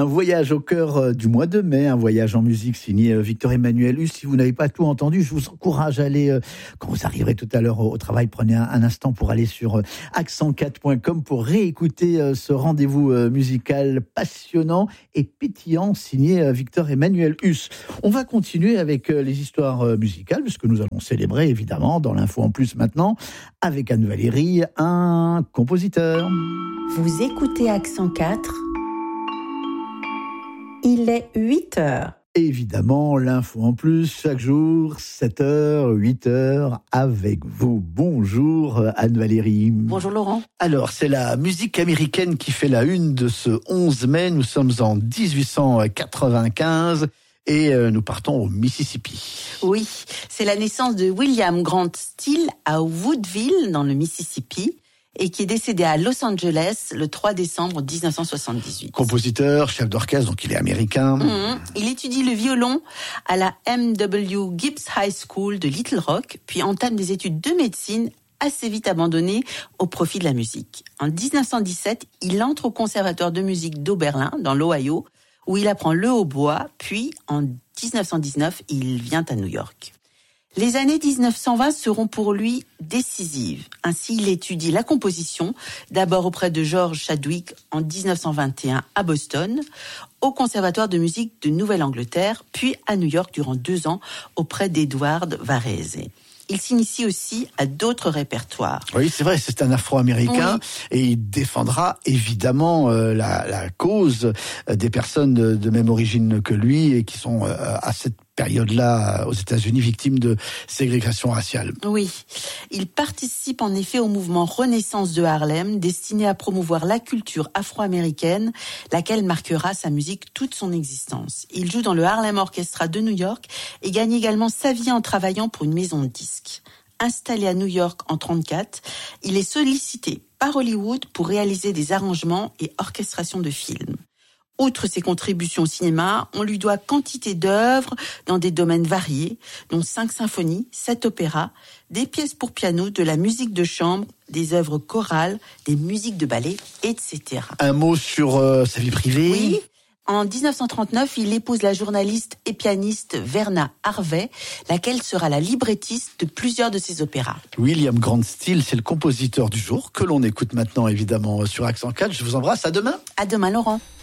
Un voyage au cœur du mois de mai, un voyage en musique signé Victor Emmanuel Huss. Si vous n'avez pas tout entendu, je vous encourage à aller, quand vous arriverez tout à l'heure au travail, prenez un instant pour aller sur accent4.com pour réécouter ce rendez-vous musical passionnant et pétillant signé Victor Emmanuel Huss. On va continuer avec les histoires musicales, puisque nous allons célébrer évidemment dans l'info en plus maintenant avec Anne Valérie, un compositeur. Vous écoutez Accent 4. Il est 8h. Évidemment, l'info en plus, chaque jour, 7h, 8h, avec vous. Bonjour Anne-Valérie. Bonjour Laurent. Alors, c'est la musique américaine qui fait la une de ce 11 mai. Nous sommes en 1895 et nous partons au Mississippi. Oui, c'est la naissance de William Grant Still à Woodville, dans le Mississippi, et qui est décédé à Los Angeles le 3 décembre 1978. Compositeur, chef d'orchestre, donc il est américain. Il étudie le violon à la M.W. Gibbs High School de Little Rock, puis entame des études de médecine assez vite abandonnées au profit de la musique. En 1917, il entre au Conservatoire de musique d'Oberlin, dans l'Ohio, où il apprend le hautbois, puis en 1919, il vient à New York. Les années 1920 seront pour lui décisives. Ainsi, il étudie la composition, d'abord auprès de George Chadwick en 1921 à Boston, au Conservatoire de musique de Nouvelle-Angleterre, puis à New York durant 2 ans auprès d'Edward Varese. Il s'initie aussi à d'autres répertoires. Oui, c'est vrai, c'est un Afro-Américain et il défendra évidemment la cause des personnes de même origine que lui et qui sont à cette période-là aux États-Unis victimes de ségrégation raciale. Oui, il participe en effet au mouvement Renaissance de Harlem destiné à promouvoir la culture afro-américaine, laquelle marquera sa musique toute son existence. Il joue dans le Harlem Orchestra de New York et gagne également sa vie en travaillant pour une maison de disques. Installé à New York en 1934, il est sollicité par Hollywood pour réaliser des arrangements et orchestrations de films. Outre ses contributions au cinéma, on lui doit quantité d'œuvres dans des domaines variés, dont 5 symphonies, 7 opéras, des pièces pour piano, de la musique de chambre, des œuvres chorales, des musiques de ballet, etc. Un mot sur sa vie privée ? Oui. En 1939, il épouse la journaliste et pianiste Verna Harvey, laquelle sera la librettiste de plusieurs de ses opéras. William Grant Still, c'est le compositeur du jour, que l'on écoute maintenant évidemment sur Accent 4. Je vous embrasse, à demain. À demain Laurent.